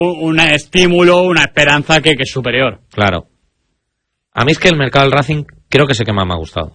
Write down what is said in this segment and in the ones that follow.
un estímulo, una esperanza que es superior. Claro. A mí es que el mercado del Racing creo que es el que más me ha gustado.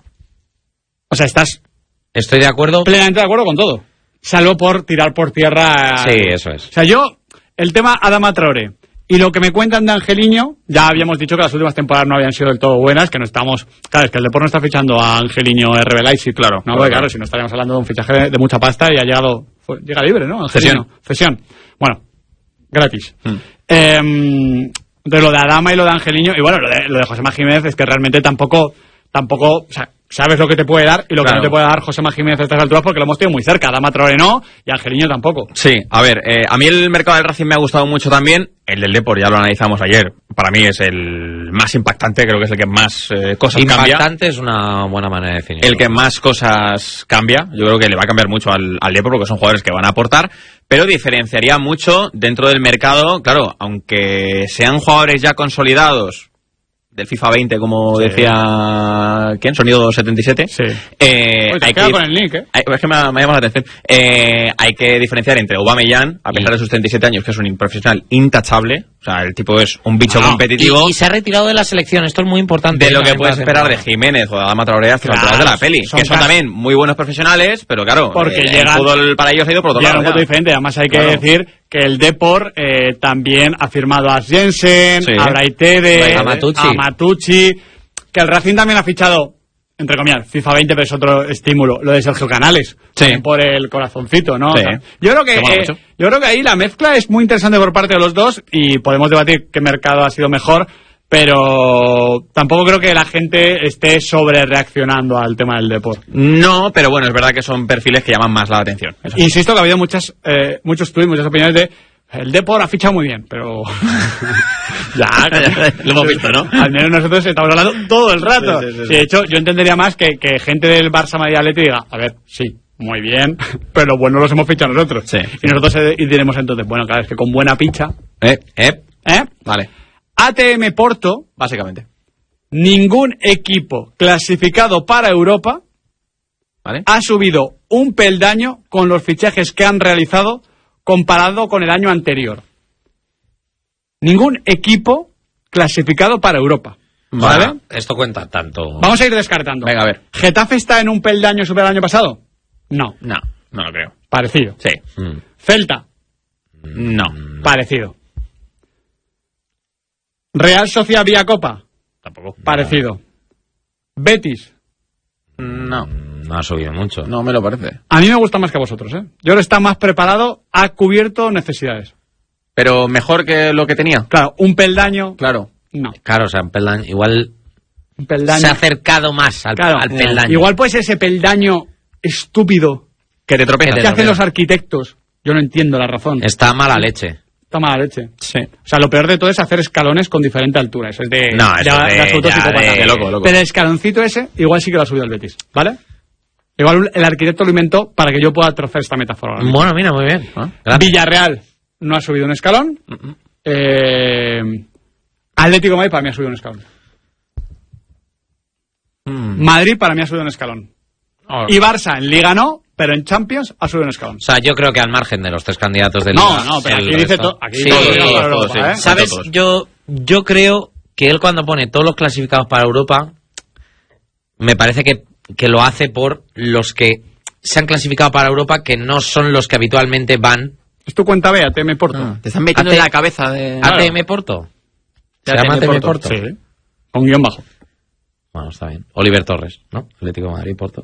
O sea, Estoy de acuerdo. Plenamente de acuerdo con todo. Salvo por tirar por tierra. Sí, eso es. O sea, el tema Adama Traoré y lo que me cuentan de Angeliño, ya habíamos dicho que las últimas temporadas no habían sido del todo buenas, que no estamos. Claro, es que el Depor no está fichando a Angeliño RB Leipzig, claro. No, porque claro, si no estaríamos hablando de un fichaje de mucha pasta y ha llegado. Llega libre, ¿no? Angeliño. Cesión. Bueno, gratis. Entonces lo de Adama y lo de Angeliño, y bueno, lo de Josema Jiménez es que realmente tampoco, o sea, sabes lo que te puede dar y lo que no te puede dar Josema Jiménez a estas alturas porque lo hemos tenido muy cerca. Adama Traoré no y Angeliño tampoco. Sí, a ver, a mí el mercado del Racing me ha gustado mucho también. El del Depor ya lo analizamos ayer. Para mí es el más impactante, creo que es el que más cosas cambia. Impactante es una buena manera de definirlo. El que más cosas cambia. Yo creo que le va a cambiar mucho al Depor porque son jugadores que van a aportar. Pero diferenciaría mucho dentro del mercado, claro, aunque sean jugadores ya consolidados del FIFA 20, como decía ¿quién? Sonido 77. Sí. Hay que con el link, es que me ha llamado la atención. Hay que diferenciar entre Aubameyang, a pesar de sus 37 años, que es un profesional intachable. O sea, el tipo es un bicho competitivo. Y se ha retirado de la selección, esto es muy importante. De lo que puedes esperar de Jiménez o de Adama Traoré hacia las alturas de la peli. Que son también muy buenos profesionales, pero claro, porque el fútbol para ellos ha ido por otro lado. Un poco diferente. Además hay que decir que el Depor también ha firmado a Jensen, a Braitede, a Matucci, que el Racing también ha fichado, entre comillas, FIFA 20, pero es otro estímulo, lo de Sergio Canales, por el corazoncito, ¿no? Sí. O sea, yo creo que ahí la mezcla es muy interesante por parte de los dos y podemos debatir qué mercado ha sido mejor, pero tampoco creo que la gente esté sobre reaccionando al tema del Depor. No, pero bueno, es verdad que son perfiles que llaman más la atención. Insisto que ha habido muchos tweets, muchas opiniones de el Depor ha fichado muy bien, pero ya lo hemos visto, ¿no? Al menos nosotros estamos hablando todo el rato. Sí. De hecho, yo entendería más que gente del Barça, Madrid, Atleti diga, a ver, sí, muy bien, pero lo bueno los hemos fichado nosotros. Sí. Y nosotros diremos entonces, bueno, claro, es que con buena picha. Vale. ATM Porto, básicamente. Ningún equipo clasificado para Europa ha subido un peldaño con los fichajes que han realizado comparado con el año anterior. Ningún equipo clasificado para Europa. ¿Vale? Esto cuenta tanto. Vamos a ir descartando. Venga, a ver. ¿Getafe está en un peldaño sobre el año pasado? No. No lo creo. Parecido. Sí. ¿Celta? No. Parecido. ¿Real Sociedad vía Copa? Tampoco. Parecido. ¿Betis? No ha subido mucho. No me lo parece. A mí me gusta más que a vosotros, ¿eh? Yo ahora está más preparado, ha cubierto necesidades. Pero mejor que lo que tenía. Claro, un peldaño. Claro. No. Claro, o sea, un peldaño. Igual un peldaño. Se ha acercado más al peldaño. Igual puede ser ese peldaño estúpido que te tropeza. ¿Qué hacen los arquitectos? Yo no entiendo la razón. Está mala leche. Está mala leche. Sí. O sea, lo peor de todo es hacer escalones con diferente altura. Eso es de... No, eso es de absoluto psicópata. De loco. Pero el escaloncito ese, igual sí que lo ha subido el Betis. ¿Vale? Igual el arquitecto lo inventó para que yo pueda trozar esta metáfora. Bueno, mira, muy bien. Villarreal no ha subido un escalón. Atlético de Madrid para mí ha subido un escalón. Madrid para mí ha subido un escalón. Y Barça en Liga no, pero en Champions ha subido un escalón. O sea, yo creo que al margen de los tres candidatos de Liga... No, pero aquí dice todo. Sí. ¿Sabes? Yo creo que él cuando pone todos los clasificados para Europa, me parece que lo hace por los que se han clasificado para Europa, que no son los que habitualmente van. ¿Es tu cuenta B, ATM Porto? Te están metiendo en la cabeza de... ¿ATM Porto? ¿Se llama ATM Porto? Sí. Con guión bajo. Bueno, está bien. Oliver Torres, ¿no? Atlético de Madrid, Porto.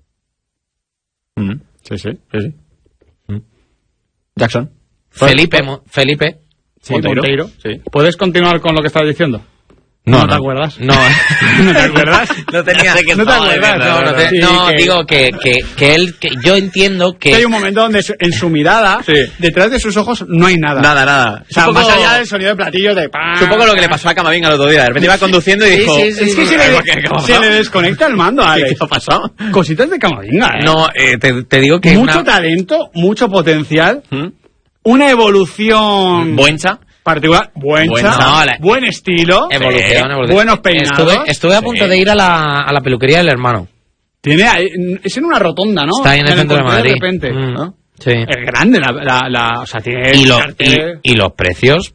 Sí. Jackson. Felipe. Sí, Monteiro. Sí. ¿Puedes continuar con lo que estabas diciendo? No te acuerdas. No. ¿No te acuerdas? No tenía. ¿No te acuerdas? Digo que él, que yo entiendo que... Hay un momento donde en su mirada, detrás de sus ojos, no hay nada. Nada. O sea, más allá del sonido de platillos de... Supongo lo que le pasó a Camavinga el otro día. De repente iba conduciendo y dijo... Es que se le desconecta el mando, Alex. ¿Qué ha pasado? Cositas de Camavinga, ¿eh? No, te digo que... Mucho talento, mucho potencial, una evolución... Buencha. Particular, buen estilo, evolución. Buenos peinados. Estuve a punto de ir a la peluquería del hermano. Es en una rotonda, ¿no? Está ahí en el centro de Madrid. De repente, ¿no? Sí. Es grande o sea, tiene y los precios